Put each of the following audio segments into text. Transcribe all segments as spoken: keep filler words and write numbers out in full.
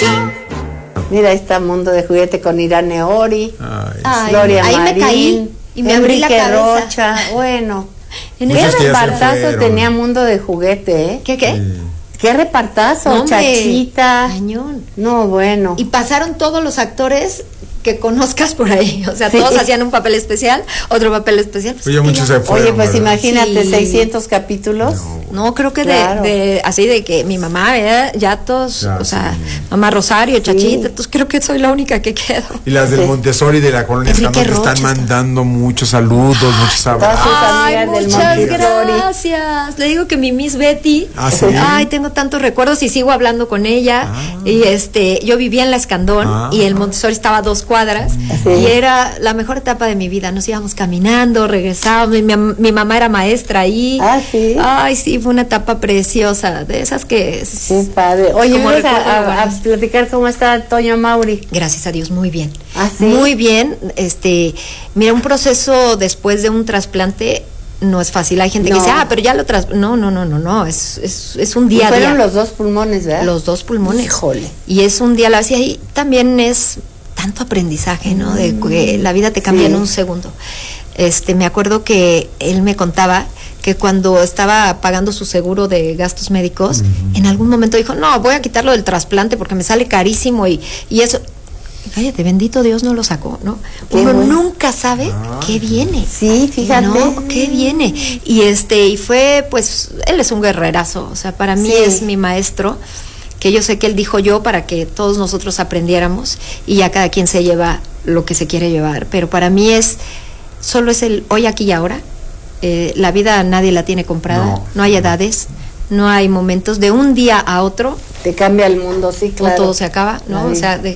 Mira, ahí está Mundo de Juguete con Irane Ori, Ay, Gloria ahí Marín, me caí y me abrí la Enrique cabeza. Rocha. Bueno, En qué ese- repartazo tenía Mundo de Juguete, ¿eh? ¿Qué qué? Sí. Qué repartazo, No, hombre, Chachita. cañón. No, bueno. Y pasaron todos los actores que conozcas por ahí, o sea, Sí. todos hacían un papel especial, otro papel especial. Pues Oye, es que muchos ya- se fueron. Oye, pues ¿verdad? imagínate, Sí. seiscientos capítulos. No, creo que Claro. de, de así de que mi mamá, ¿verdad? Ya todos, Ya, o sea, sí. mamá Rosario, Chachita, entonces creo que soy la única que quedo. Y las del Sí. Montessori de la colonia Enrique Escandón te están Rocha está- mandando muchos saludos, muchos abrazos. sus Ay, amigas del muchas Montessori. gracias. Le digo que mi Miss Betty, Ah, ¿sí? ay, tengo tantos recuerdos y sigo hablando con ella. Ah. Y este, yo vivía en la Escandón Ah. y el Montessori estaba a dos cuadras Sí. y era la mejor etapa de mi vida. Nos íbamos caminando, regresábamos. Mi, mi, mi mamá era maestra ahí. Ah, ¿sí? Ay, sí, fue una etapa preciosa, de esas que es- Qué padre. Oye, como vamos recuerdo a, a- a buenos. platicar cómo está Toño Mauri. Gracias a Dios, muy bien. ¿Ah, sí? Muy bien. Este, mira, un proceso después de un trasplante no es fácil. Hay gente No. que dice, ah, pero ya lo tras... No, no, no, no, no. Es, es, es un Y día a día. fueron los dos pulmones, ¿verdad? Los dos pulmones. Híjole. Y es un día a la vez. Y ahí también es tanto aprendizaje, ¿no? De que la vida te cambia Sí. en un segundo. Este, me acuerdo que él me contaba que cuando estaba pagando su seguro de gastos médicos, en algún momento dijo, no, voy a quitarlo del trasplante porque me sale carísimo y, y eso. Cállate, bendito Dios no lo sacó, ¿no? Qué Uno bueno. nunca sabe qué viene. Sí, fíjate. ¿No? ¿Qué viene? Y este, y fue, pues, él es un guerrerazo, o sea, para mí Sí. es mi maestro, que yo sé que él dijo yo para que todos nosotros aprendiéramos y ya cada quien se lleva lo que se quiere llevar, pero para mí es, solo es el hoy, aquí y ahora. Eh, la vida nadie la tiene comprada, No. no hay edades, no hay momentos, de un día a otro Te cambia el mundo, sí, todo, claro. todo se acaba, ¿no? Ay. O sea, de,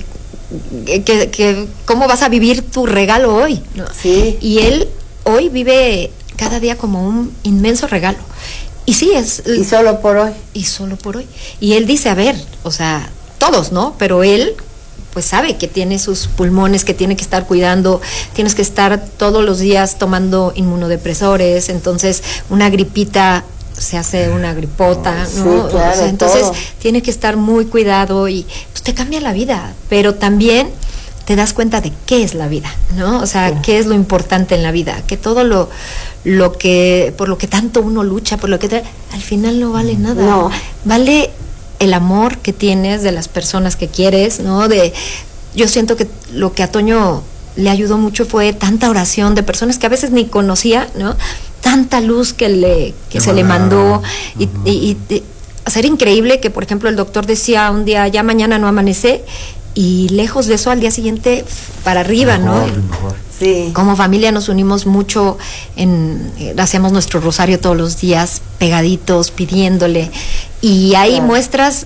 que, que, ¿cómo vas a vivir tu regalo hoy? ¿no? Sí. Y él hoy vive cada día como un inmenso regalo. Y sí, es... Y solo por hoy. Y solo por hoy. Y él dice, a ver, o sea, todos, ¿no? Pero él, pues sabe que tiene sus pulmones, que tiene que estar cuidando, tienes que estar todos los días tomando inmunodepresores, entonces una gripita se hace una gripota, Sí, ¿no? claro, O sea, entonces todo. tiene que estar muy cuidado y pues te cambia la vida, pero también te das cuenta de qué es la vida, ¿no? O sea, Sí. qué es lo importante en la vida, que todo lo lo que por lo que tanto uno lucha, por lo que tra- al final no vale nada. No. Vale el amor que tienes de las personas que quieres, ¿no? De yo siento que lo que a Toño le ayudó mucho fue tanta oración de personas que a veces ni conocía, ¿no? Tanta luz que le que Qué se le mandaron. mandó y, y, y, y o sea, era increíble que, por ejemplo, el doctor decía un día, ya mañana no amanece, y lejos de eso, al día siguiente, para arriba, ¿no? Mejor, mejor. Sí. Como familia nos unimos mucho, en, eh, hacíamos nuestro rosario todos los días, pegaditos, pidiéndole, y hay Claro. muestras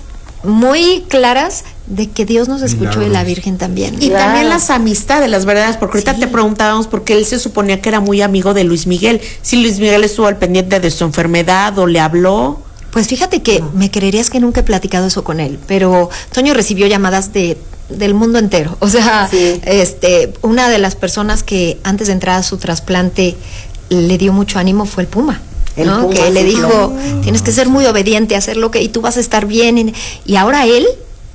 muy claras de que Dios nos escuchó y la Milagros. Virgen también. Y Claro. también las amistades, las verdades, porque ahorita Sí. te preguntábamos porque él se suponía que era muy amigo de Luis Miguel. Si Luis Miguel estuvo al pendiente de su enfermedad o le habló. Pues fíjate que me creerías que nunca he platicado eso con él, pero Toño recibió llamadas de del mundo entero. O sea, Sí. este, una de las personas que antes de entrar a su trasplante le dio mucho ánimo fue el Puma. El ¿no? Puma, Que le sí, dijo, claro. tienes que ser muy obediente, hacer lo que, y tú vas a estar bien. Y, y ahora él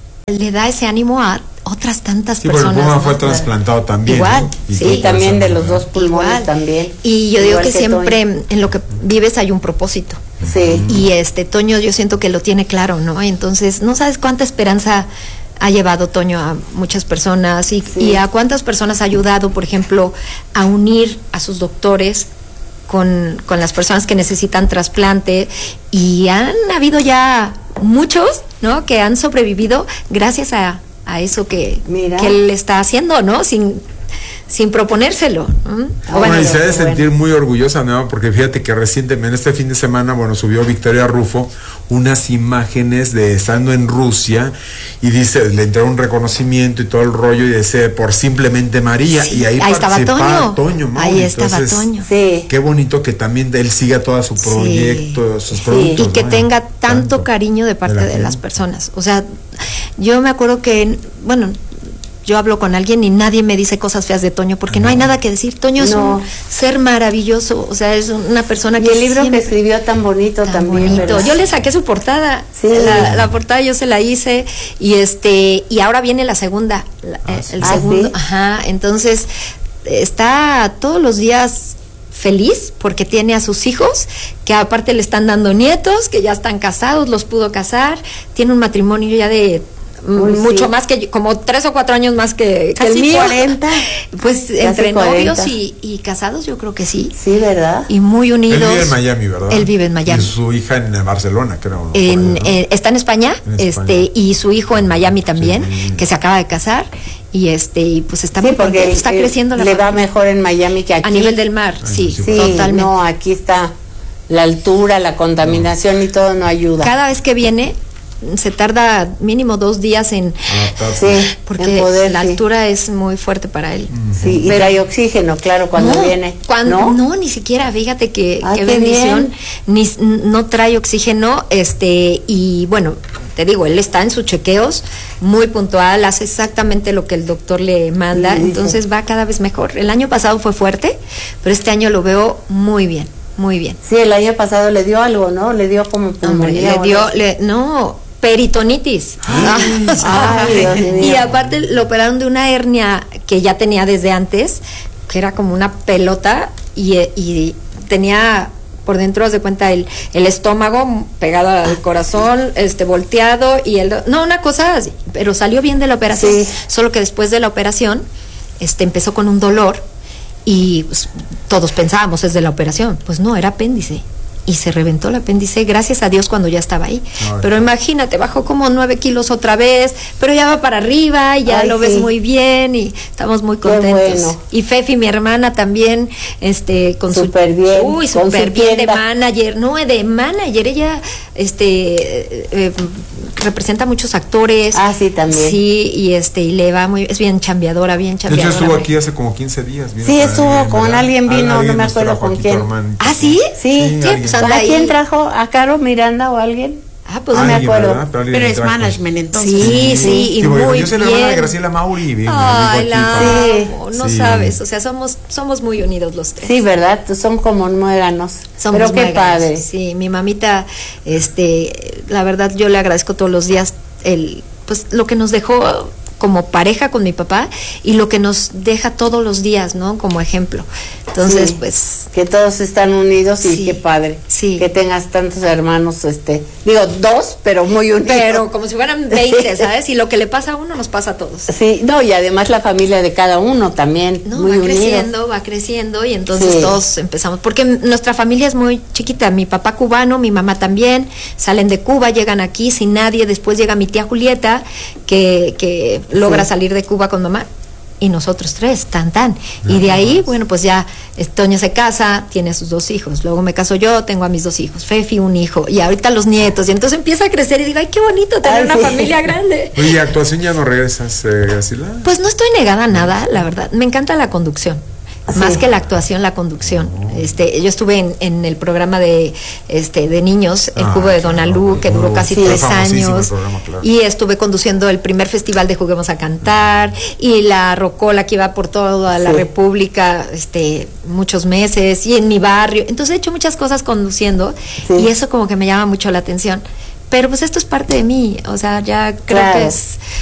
le da ese ánimo a otras tantas Sí, porque el personas. Puma ¿no? fue trasplantado también. Igual, ¿no? sí. fue Y también de los trasplantado. dos pulmones Igual. también. Y yo digo Igual que, siempre Toño. en lo que vives hay un propósito. Sí. Y este Toño yo siento que lo tiene claro, ¿no? Entonces, no sabes cuánta esperanza ha llevado Toño a muchas personas y, Sí. y a cuántas personas ha ayudado, por ejemplo, a unir a sus doctores con, con las personas que necesitan trasplante, y han habido ya muchos, ¿no? Que han sobrevivido gracias a, a eso que, Mira. que él está haciendo, ¿no? Sin sin proponérselo. ¿no? Ah, Bueno, y se qué debe sentir bueno. muy orgullosa, ¿no? Porque fíjate que recientemente, este fin de semana, bueno, subió Victoria Rufo unas imágenes de estando en Rusia y dice, le entró un reconocimiento y todo el rollo y dice, por simplemente María. Sí, y ahí, ahí estaba participaba Toño. Mauri. Ahí estaba Entonces, Toño. Sí. Qué bonito que también él siga todo su proyecto, sus Sí. productos. Y que ¿no? tenga tanto, cariño de parte de, la las gente. personas. O sea, yo me acuerdo que, bueno, yo hablo con alguien y nadie me dice cosas feas de Toño, porque no, no hay nada que decir. Toño es no. un ser maravilloso, o sea, es una persona y que el libro siempre, que escribió tan bonito tan también, bonito. ¿verdad? Yo le saqué su portada, sí. la, la portada yo se la hice, y este, y ahora viene la segunda, la, ah, el, sí. el ah, segundo, ¿sí? ajá, entonces está todos los días feliz porque tiene a sus hijos, que aparte le están dando nietos, que ya están casados, los pudo casar, tiene un matrimonio ya de Uy, mucho sí. más que yo, como tres o cuatro años más que, que el Casi mío. cuarenta. Pues Casi entre cuarenta. novios y, y casados yo creo que sí. Sí, ¿verdad? Y muy unidos. Él vive en Miami, ¿verdad? Él vive en Miami. Y su hija en Barcelona, creo. ¿no? En, Por ahí, ¿no? eh, está en España, En este, España. y su hijo en Miami también, Sí. que se acaba de casar, y este, y pues está Sí, muy porque contento, está él- creciendo la le va familia. mejor en Miami que aquí. A nivel del mar, Ay, sí, sí, Sí, totalmente. no, aquí está la altura, la contaminación y todo no ayuda. Cada vez que viene se tarda mínimo dos días en, Adaptarse. Sí, porque en poder, la sí. altura es muy fuerte para él. Sí, y Pero- trae oxígeno, claro, cuando no, viene. cuando, ¿No? ¿no? ni siquiera, fíjate que Ay, qué qué bendición, bien. ni, no trae oxígeno, este, y bueno, te digo, él está en sus chequeos, muy puntual, hace exactamente lo que el doctor le manda, Sí, dice. entonces va cada vez mejor. El año pasado fue fuerte, pero este año lo veo muy bien, muy bien. Sí, el año pasado le dio algo, ¿no? Le dio como Hombre, pulmonía. le o dio, algo. le, no, peritonitis. Ay, Dios mío. Y aparte lo operaron de una hernia que ya tenía desde antes, que era como una pelota, y, y tenía por dentro, haz de cuenta, el, el estómago pegado al corazón, este volteado, y el, no, una cosa así, pero salió bien de la operación, Sí. solo que después de la operación, este empezó con un dolor, y pues, todos pensábamos es de la operación, pues no, era apéndice. Y se reventó el apéndice, gracias a Dios, cuando ya estaba ahí. Ay, pero no. imagínate, bajó como nueve kilos otra vez, pero ya va para arriba y ya Ay, lo sí. ves muy bien y estamos muy Qué contentos. bueno. Y Fefi, mi hermana, también, este, con Súper su bien, uy, con súper su bien de tienda. manager, no, de manager, ella, este, eh, eh, representa a muchos actores. Ah, sí, también. Sí, y este, y le va muy, es bien chambeadora, bien De hecho, chambeadora. estuvo muy- aquí hace como quince días. vino Sí, con estuvo alguien, con ¿verdad? alguien vino, no me nos acuerdo trajo con aquí quién. tu hermano. ¿Ah, sí? Sí, Sí, Sí, alguien. pues anda ¿A quién ahí. trajo? ¿A Caro Miranda o alguien? Ah, pues no me Alguien, acuerdo. ¿verdad? alguien Pero es trajo. management, entonces. Sí, sí, y Sí, bueno, muy yo soy la hermana de bien. Graciela Mauri. bien, Ay, vivo la aquí, Sí. amo, no Sí. sabes, o sea, somos somos muy unidos los tres. Sí, ¿verdad? Son como muéganos. Somos Pero qué muy padre. agradecidos. Sí, mi mamita, este, la verdad yo le agradezco todos los días el, pues lo que nos dejó como pareja con mi papá y lo que nos deja todos los días, ¿no? Como ejemplo. Entonces, Sí, pues que todos están unidos y Sí, qué padre. sí. Que tengas tantos hermanos, este, digo, dos, pero muy unidos. pero como si fueran veinte, ¿sabes? Y lo que le pasa a uno nos pasa a todos. Sí, no, y además la familia de cada uno también, No, muy va unidos. creciendo, va creciendo y entonces Sí. todos empezamos, porque nuestra familia es muy chiquita, mi papá cubano, mi mamá también, salen de Cuba, llegan aquí sin nadie, después llega mi tía Julieta, que, que logra Sí. salir de Cuba con mamá, y nosotros tres, tan tan. Y de ahí, bueno, pues ya eh, Toño se casa, tiene a sus dos hijos, luego me caso yo, tengo a mis dos hijos, Fefi un hijo, y ahorita los nietos, y entonces empieza a crecer y digo, ay, qué bonito tener Ay, una sí. familia grande. Oye, ¿y actuación ya no regresas, eh, Graciela? Pues no estoy negada a nada, la verdad. Me encanta la conducción. Sí. Más que la actuación, la conducción. Este, yo estuve en, en el programa de este de niños, el Ah, Cubo de claro. Donalú, que duró Uh, casi sí, tres famosísimo el años. programa, claro. Y estuve conduciendo el primer festival de Juguemos a Cantar, y la Rocola que iba por toda la Sí. República, este, muchos meses, y en mi barrio. Entonces he hecho muchas cosas conduciendo, Sí. y eso como que me llama mucho la atención. Pero pues esto es parte de mí, o sea, ya creo Claro. que es